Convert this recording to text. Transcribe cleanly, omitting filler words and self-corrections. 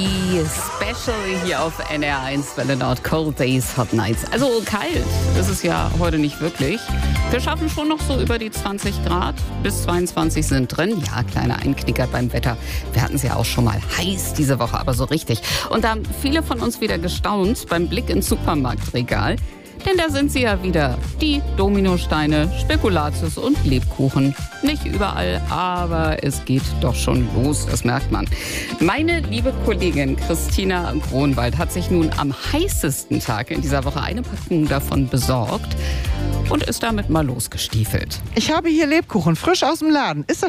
Special hier auf NR1 Welle Nord, Cold Days, Hot Nights. Also kalt ist es ja heute nicht wirklich. Wir schaffen schon noch so über die 20 Grad, bis 22 sind drin. Ja, kleiner Einknicker beim Wetter. Wir hatten es ja auch schon mal heiß diese Woche, aber so richtig. Und da haben viele von uns wieder gestaunt beim Blick ins Supermarktregal. Denn da sind sie ja wieder, die Dominosteine, Spekulatius und Lebkuchen. Nicht überall, aber es geht doch schon los, das merkt man. Meine liebe Kollegin Christina Gronwald hat sich nun am heißesten Tag in dieser Woche eine Packung davon besorgt und ist damit mal losgestiefelt. Ich habe hier Lebkuchen, frisch aus dem Laden. Ist das